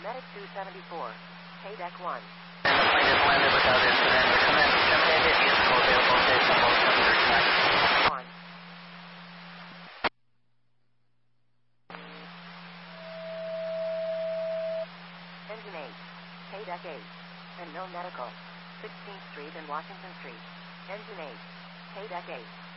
Medic 274. Paydeck 1. And the plane is landed without incident. Recommend terminated vehicle available to support 739. 1. Engine 8. Paydeck 8. And no medical. 16th Street and Washington Street. Engine 8. Paydeck 8.